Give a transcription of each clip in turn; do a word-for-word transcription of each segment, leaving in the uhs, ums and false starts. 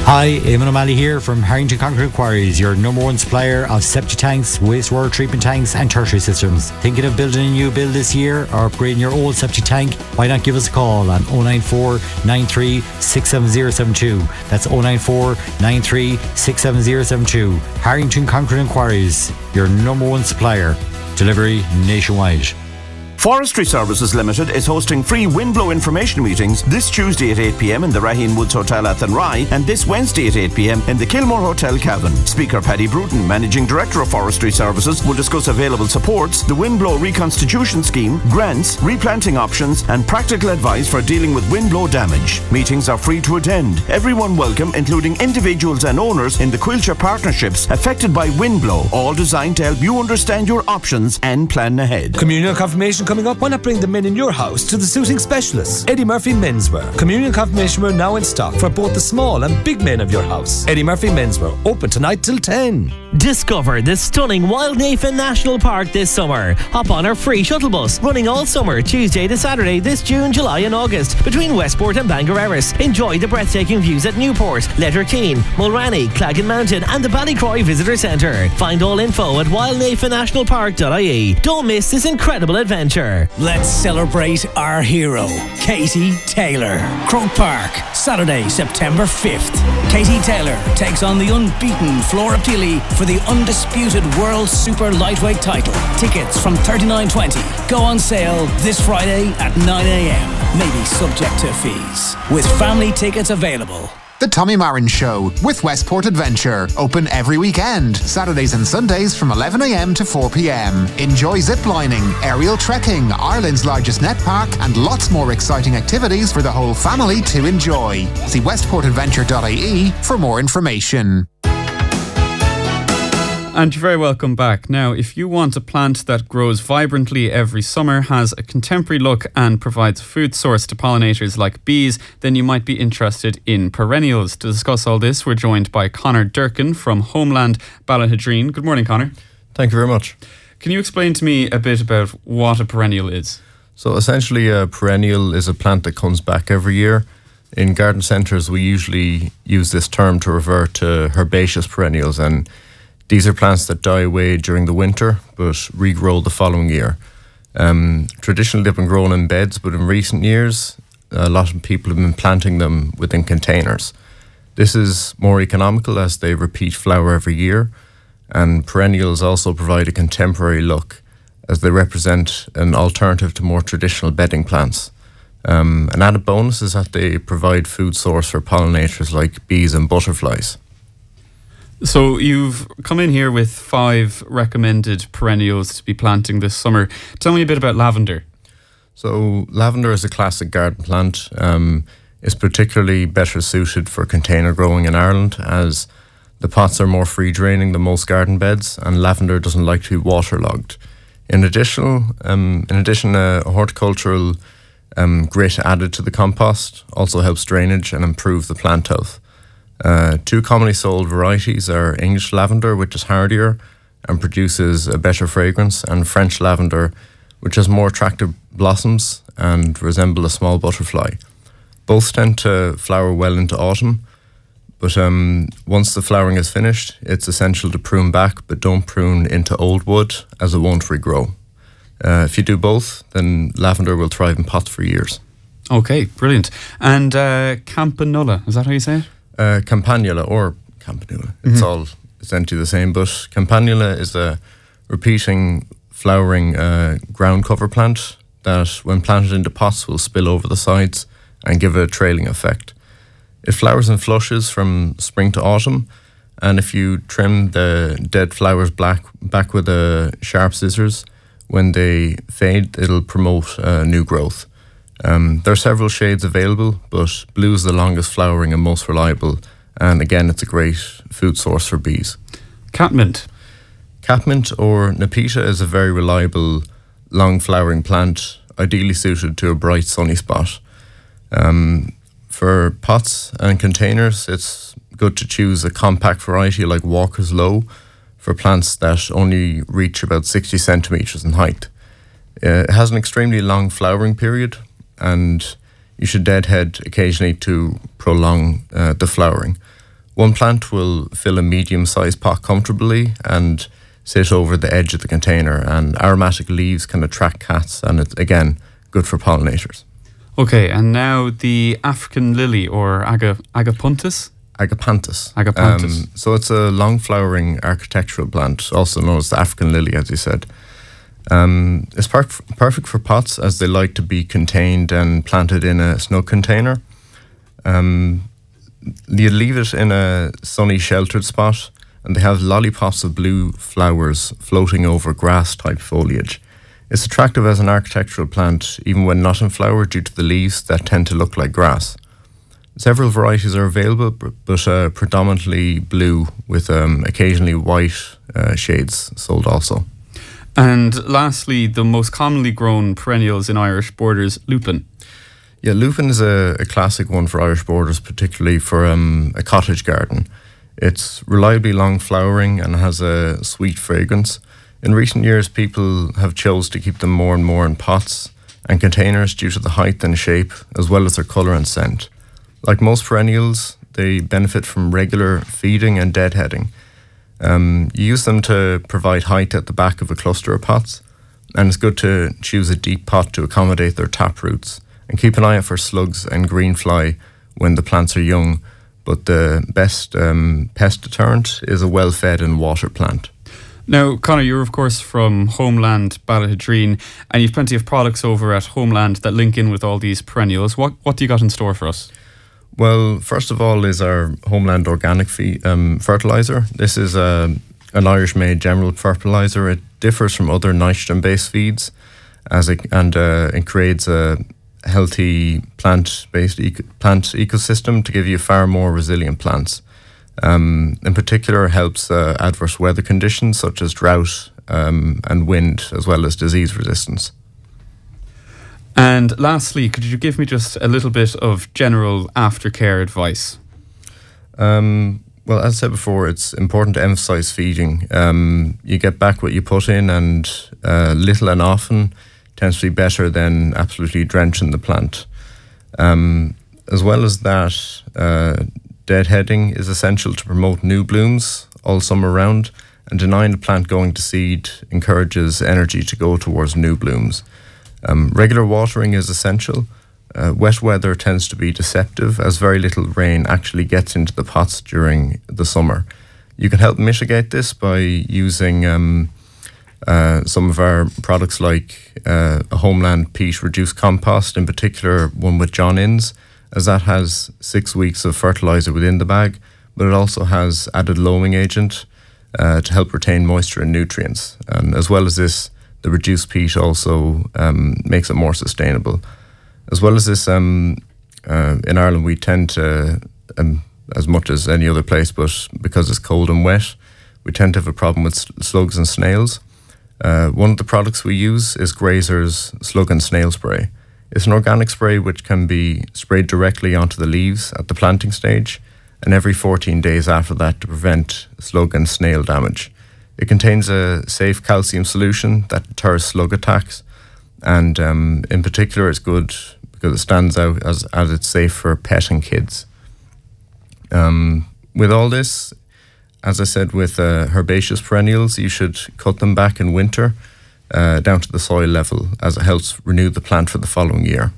Hi, Eamon O'Malley here from Harrington Concrete Quarries, your number one supplier of septic tanks, wastewater treatment tanks and tertiary systems. Thinking of building a new build this year or upgrading your old septic tank? Why not give us a call on oh nine four, nine three, six seven zero seven two. That's oh nine four, nine three, six seven zero seven two. Harrington Concrete Quarries, your number one supplier. Delivery nationwide. Forestry Services Limited is hosting free windblow information meetings this Tuesday at eight p m in the Raheen Woods Hotel at Athenry and this Wednesday at eight p m in the Kilmore Hotel, Cavan. Speaker Paddy Bruton, Managing Director of Forestry Services, will discuss available supports, the windblow reconstitution scheme, grants, replanting options and practical advice for dealing with windblow damage. Meetings are free to attend. Everyone welcome, including individuals and owners in the Quilcher partnerships affected by windblow, all designed to help you understand your options and plan ahead. Communion confirmation coming up. Why not bring the men in your house to the suiting specialists? Eddie Murphy Menswear. Communion confirmation wear now in stock for both the small and big men of your house. Eddie Murphy Menswear, open tonight till ten. Discover the stunning Wildnafen National Park this summer. Hop on our free shuttle bus running all summer, Tuesday to Saturday this June, July and August between Westport and Bangor Erris. Enjoy the breathtaking views at Newport, Letterkeane, Mulranny, Claggan Mountain and the Ballycroy Visitor Centre. Find all info at wildnafen national park dot I E. Don't miss this incredible adventure. Let's celebrate our hero, Katie Taylor. Croke Park, Saturday, September fifth. Katie Taylor takes on the unbeaten Flora Pili for the undisputed World Super Lightweight title. Tickets from thirty-nine twenty go on sale this Friday at nine a m. Maybe subject to fees. With family tickets available. The Tommy Marin Show with Westport Adventure. Open every weekend, Saturdays and Sundays from eleven a m to four p m. Enjoy ziplining, aerial trekking, Ireland's largest net park, and lots more exciting activities for the whole family to enjoy. See westport adventure dot I E for more information. And you're very welcome back. Now, if you want a plant that grows vibrantly every summer, has a contemporary look and provides a food source to pollinators like bees, then you might be interested in perennials. To discuss all this, we're joined by Conor Durkin from Homeland Ballahadreen. Good morning, Conor. Thank you very much. Can you explain to me a bit about what a perennial is? So essentially a perennial is a plant that comes back every year. In garden centres, we usually use this term to refer to herbaceous perennials, and these are plants that die away during the winter but regrow the following year. Um, traditionally they've been grown in beds, but in recent years a lot of people have been planting them within containers. This is more economical as they repeat flower every year, and perennials also provide a contemporary look as they represent an alternative to more traditional bedding plants. Um, an added bonus is that they provide food source for pollinators like bees and butterflies. So you've come in here with five recommended perennials to be planting this summer. Tell me a bit about lavender. So lavender is a classic garden plant. Um, it's particularly better suited for container growing in Ireland as the pots are more free draining than most garden beds, and lavender doesn't like to be waterlogged. In addition, um, in addition, a horticultural um, grit added to the compost also helps drainage and improve the plant health. Uh, two commonly sold varieties are English lavender, which is hardier and produces a better fragrance, and French lavender, which has more attractive blossoms and resemble a small butterfly. Both tend to flower well into autumn, but um, once the flowering is finished, it's essential to prune back, but don't prune into old wood as it won't regrow. Uh, if you do both, then lavender will thrive in pots for years. Okay, brilliant. And uh, Campanula, is that how you say it? Uh, Campanula or Campanula, it's mm-hmm. all essentially the same, but Campanula is a repeating flowering uh, ground cover plant that when planted into pots will spill over the sides and give a trailing effect. It flowers in flushes from spring to autumn, and if you trim the dead flowers black, back with a sharp scissors, when they fade it'll promote uh, new growth. Um, there are several shades available, but blue is the longest flowering and most reliable, and again it's a great food source for bees. Catmint. Catmint or Nepeta is a very reliable long flowering plant, ideally suited to a bright sunny spot. Um, for pots and containers, it's good to choose a compact variety like Walker's Low for plants that only reach about sixty centimetres in height. Uh, it has an extremely long flowering period, and you should deadhead occasionally to prolong uh, the flowering. One plant will fill a medium-sized pot comfortably and sit over the edge of the container, and aromatic leaves can attract cats, and it's, again, good for pollinators. Okay, and now the African lily, or aga, agapanthus? Agapanthus. Agapanthus. Um, so it's a long-flowering architectural plant, also known as the African lily, as you said. Um, it's per- perfect for pots, as they like to be contained and planted in a snug container. Um, you leave it in a sunny, sheltered spot, and they have lollipops of blue flowers floating over grass-type foliage. It's attractive as an architectural plant, even when not in flower, due to the leaves that tend to look like grass. Several varieties are available, but uh, predominantly blue, with um, occasionally white uh, shades sold also. And lastly, the most commonly grown perennials in Irish borders, lupin. Yeah, lupin is a, a classic one for Irish borders, particularly for um, a cottage garden. It's reliably long flowering and has a sweet fragrance. In recent years, people have chose to keep them more and more in pots and containers due to the height and shape, as well as their colour and scent. Like most perennials, they benefit from regular feeding and deadheading. Um, you use them to provide height at the back of a cluster of pots, and it's good to choose a deep pot to accommodate their tap roots. And keep an eye out for slugs and greenfly when the plants are young, but the best um, pest deterrent is a well-fed and watered plant. Now, Conor, you're of course from Homeland Ballahidreen, and you've plenty of products over at Homeland that link in with all these perennials. What what do you got in store for us? Well, first of all is our Homeland Organic fe- um, Fertiliser. This is a, an Irish-made general fertiliser. It differs from other nitrogen-based feeds, as it, and uh, it creates a healthy plant-based eco- plant ecosystem to give you far more resilient plants. Um, in particular, helps uh, adverse weather conditions such as drought um, and wind, as well as disease resistance. And lastly, could you give me just a little bit of general aftercare advice? Um, well, as I said before, it's important to emphasise feeding. Um, you get back what you put in, and uh, little and often tends to be better than absolutely drenching the plant. Um, as well as that, uh, deadheading is essential to promote new blooms all summer round, and denying the plant going to seed encourages energy to go towards new blooms. Um, regular watering is essential. Uh, wet weather tends to be deceptive, as very little rain actually gets into the pots during the summer. You can help mitigate this by using um, uh, some of our products like uh, a Homeland Peat Reduced Compost, in particular one with John Innes, as that has six weeks of fertiliser within the bag, but it also has added loaming agent uh, to help retain moisture and nutrients. And as well as this, the reduced peat also um, makes it more sustainable. As well as this, um, uh, in Ireland we tend to, um, as much as any other place, but because it's cold and wet, we tend to have a problem with slugs and snails. Uh, one of the products we use is Grazer's Slug and Snail Spray. It's an organic spray which can be sprayed directly onto the leaves at the planting stage, and every fourteen days after that to prevent slug and snail damage. It contains a safe calcium solution that deters slug attacks, and um, in particular it's good because it stands out as, as it's safe for pet and kids. Um, with all this, as I said, with uh, herbaceous perennials, you should cut them back in winter uh, down to the soil level, as it helps renew the plant for the following year.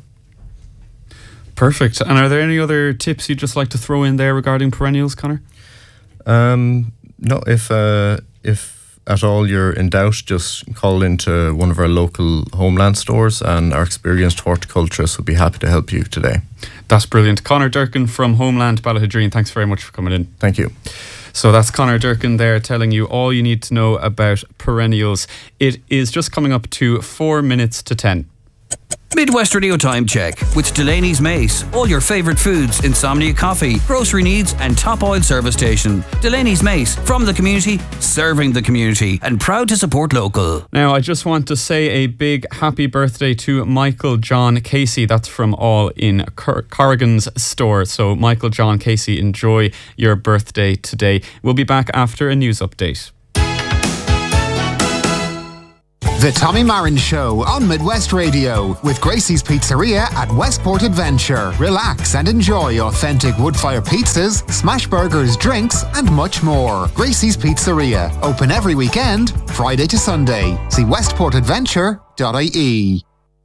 Perfect. And are there any other tips you'd just like to throw in there regarding perennials, Conor? Um, no, if... Uh, If at all you're in doubt, just call into one of our local Homeland stores, and our experienced horticulturists will be happy to help you today. That's brilliant. Conor Durkin from Homeland Ballahidreen, thanks very much for coming in. Thank you. So that's Conor Durkin there telling you all you need to know about perennials. It is just coming up to four minutes to ten. Midwest Radio Time Check with Delaney's Mace. All your favourite foods, insomnia coffee, grocery needs and top oil service station. Delaney's Mace, from the community, serving the community, and proud to support local. Now, I just want to say a big happy birthday to Michael John Casey. That's from all in Cor- Corrigan's store. So Michael John Casey, enjoy your birthday today. We'll be back after a news update. The Tommy Marin Show on Midwest Radio with Gracie's Pizzeria at Westport Adventure. Relax and enjoy authentic wood-fire pizzas, smash burgers, drinks and much more. Gracie's Pizzeria, open every weekend, Friday to Sunday. See westport adventure dot I E.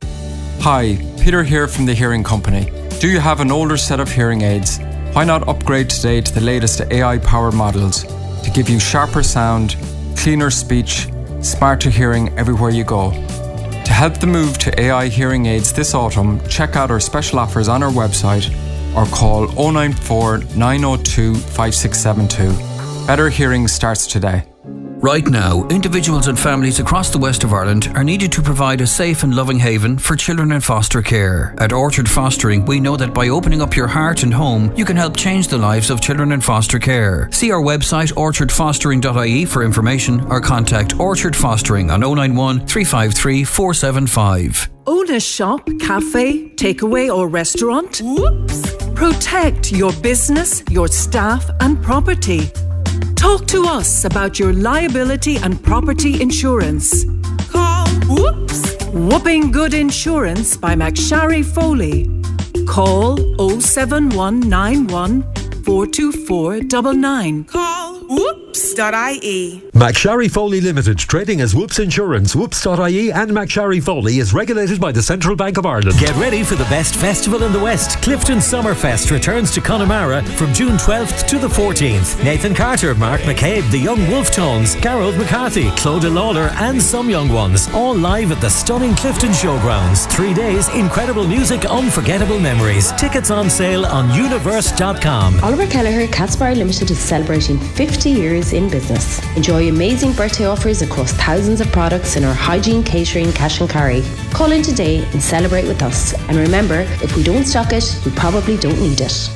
Hi, Peter here from the Hearing Company. Do you have an older set of hearing aids? Why not upgrade today to the latest A I-powered models to give you sharper sound, cleaner speech, smarter hearing everywhere you go. To help the move to A I hearing aids this autumn, check out our special offers on our website or call oh nine four, nine oh two, five six seven two. Better hearing starts today. Right now, individuals and families across the west of Ireland are needed to provide a safe and loving haven for children in foster care. At Orchard Fostering, we know that by opening up your heart and home, you can help change the lives of children in foster care. See our website orchard fostering dot I E for information or contact Orchard Fostering on oh nine one, three five three, four seven five. Own a shop, cafe, takeaway or restaurant? Whoops! Protect your business, your staff and property. Talk to us about your liability and property insurance. Call Whoops! Whooping Good Insurance by McSharry Foley. Call oh seven one nine one, four two four nine nine. Call whoops dot I E. McSharry Foley Limited, trading as Whoops Insurance, whoops dot I E and McSharry Foley is regulated by the Central Bank of Ireland. Get ready for the best festival in the West. Clifton Summerfest returns to Connemara from June twelfth to the fourteenth. Nathan Carter, Mark McCabe, the Young Wolf Tones, Garrod McCarthy, Clodagh Lawler and some young ones, all live at the stunning Clifton Showgrounds. Three days, incredible music, unforgettable memories. Tickets on sale on universe dot com. Oliver Kelleher Catsbar Limited is celebrating fifty years in business. Enjoy amazing birthday offers across thousands of products in our hygiene, catering, cash and carry. Call in today and celebrate with us. And remember, if we don't stock it, we probably don't need it.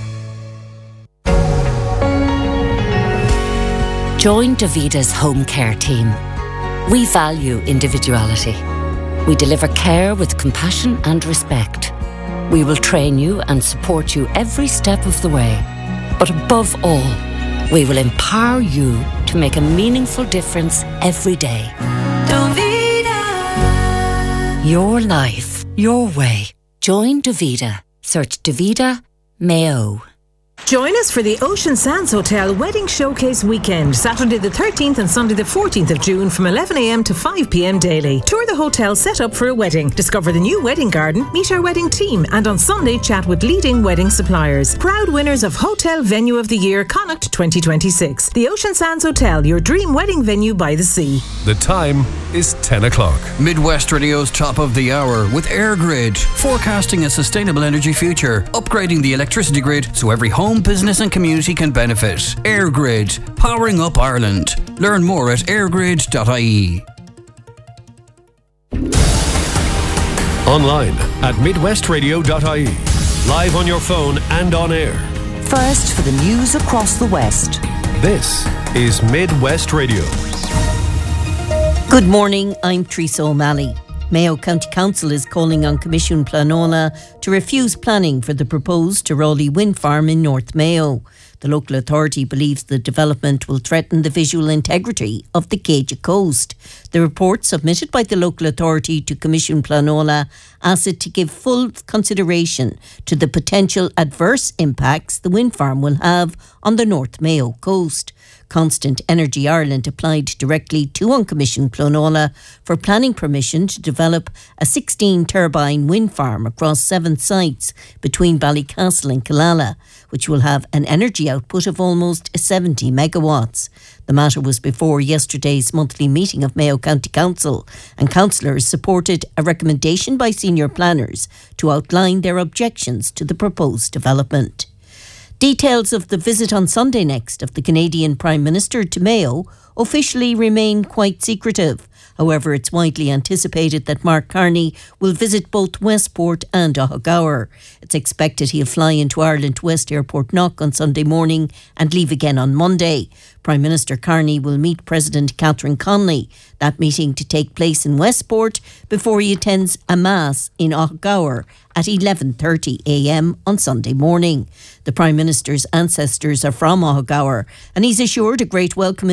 Join Davida's home care team. We value individuality. We deliver care with compassion and respect. We will train you and support you every step of the way. But above all, we will empower you to make a meaningful difference every day. Davida. Your life, your way. Join Davida. Search Davida Mayo. Join us for the Ocean Sands Hotel Wedding Showcase Weekend, Saturday the thirteenth and Sunday the fourteenth of June from eleven a m to five p m daily. Tour the hotel set up for a wedding, discover the new wedding garden, meet our wedding team, and on Sunday chat with leading wedding suppliers. Proud winners of Hotel Venue of the Year Connacht twenty twenty-six. The Ocean Sands Hotel, your dream wedding venue by the sea. The time is ten o'clock. Midwest Radio's top of the hour with AirGrid, forecasting a sustainable energy future, upgrading the electricity grid so every home, business and community can benefit. AirGrid, powering up Ireland. Learn more at airgrid dot I E. Online at midwest radio dot I E. Live on your phone and on air. First for the news across the West. This is Midwest Radio. Good morning, I'm Teresa O'Malley. Mayo County Council is calling on Commission Planola to refuse planning for the proposed Tyrawley wind farm in North Mayo. The local authority believes the development will threaten the visual integrity of the Céide coast. The report submitted by the local authority to Commission Planola asks it to give full consideration to the potential adverse impacts the wind farm will have on the North Mayo coast. Constant Energy Ireland applied directly to Uncommissioned Planola for planning permission to develop a sixteen turbine wind farm across seven sites between Ballycastle and Killala, which will have an energy output of almost seventy megawatts. The matter was before yesterday's monthly meeting of Mayo County Council, and councillors supported a recommendation by senior planners to outline their objections to the proposed development. Details of the visit on Sunday next of the Canadian Prime Minister to Mayo officially remain quite secretive. However, it's widely anticipated that Mark Carney will visit both Westport and Ohagower. It's expected he'll fly into Ireland West Airport Knock on Sunday morning and leave again on Monday. Prime Minister Carney will meet President Catherine Connolly, that meeting to take place in Westport before he attends a Mass in Ohagower at eleven thirty a m on Sunday morning. The Prime Minister's ancestors are from Ohagower and he's assured a great welcome in the village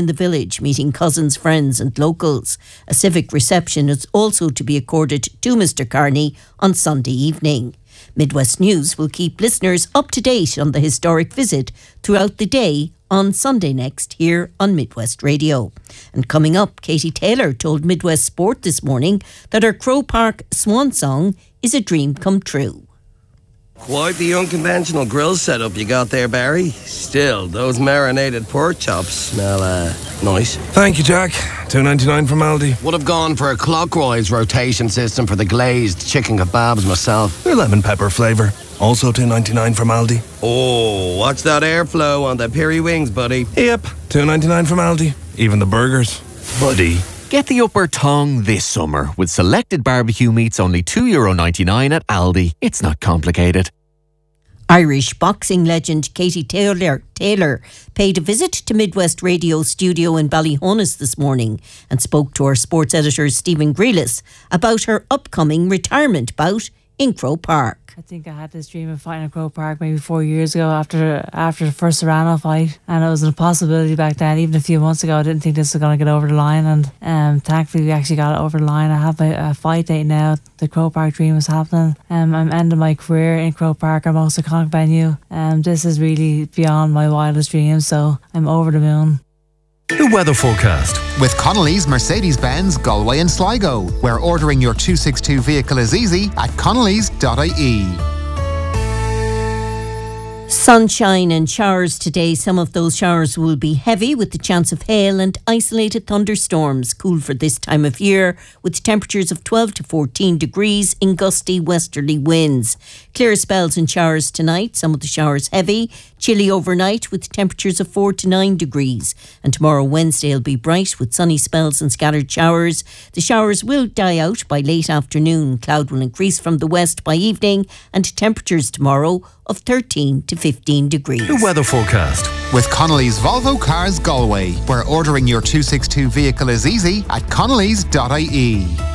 Village, meeting cousins, friends and locals. A civic reception is also to be accorded to Mister Carney on Sunday evening. Midwest News will keep listeners up to date on the historic visit throughout the day on Sunday next here on Midwest Radio. And coming up, Katie Taylor told Midwest Sport this morning that her Croke Park swan song is a dream come true. Quite the unconventional grill setup you got there, Barry. Still, those marinated pork chops smell uh, nice. Thank you, Jack. two ninety-nine from Aldi. Would have gone for a clockwise rotation system for the glazed chicken kebabs myself. They're lemon pepper flavour. Also two ninety-nine from Aldi. Oh, watch that airflow on the peri wings, buddy. Yep, two ninety-nine from Aldi. Even the burgers. Buddy. Get the upper tongue this summer with selected barbecue meats only two euro ninety-nine at Aldi. It's not complicated. Irish boxing legend Katie Taylor, Taylor paid a visit to Midwest Radio studio in Ballyhonus this morning and spoke to our sports editor Stephen Grealis about her upcoming retirement bout in Croke Park. I think I had this dream of fighting at Croke Park maybe four years ago after after the first Serrano fight, and it was an impossibility back then. Even a few months ago, I didn't think this was going to get over the line, and um, thankfully we actually got it over the line. I have a, a fight date now. The Croke Park dream is happening. Um, I'm ending my career in Croke Park, our most iconic venue. Um, this is really beyond my wildest dreams, so I'm over the moon. The weather forecast. With Connolly's Mercedes-Benz Galway and Sligo, where ordering your two sixty-two vehicle is easy at connellys dot I E. Sunshine and showers today. Some of those showers will be heavy with the chance of hail and isolated thunderstorms. Cool for this time of year with temperatures of twelve to fourteen degrees in gusty westerly winds. Clear spells and showers tonight. Some of the showers heavy. Chilly overnight with temperatures of four to nine degrees. And tomorrow Wednesday will be bright with sunny spells and scattered showers. The showers will die out by late afternoon. Cloud will increase from the west by evening and temperatures tomorrow of thirteen to fifteen degrees. The weather forecast. With Connolly's Volvo Cars Galway, where ordering your two sixty-two vehicle is easy at connellys dot I E.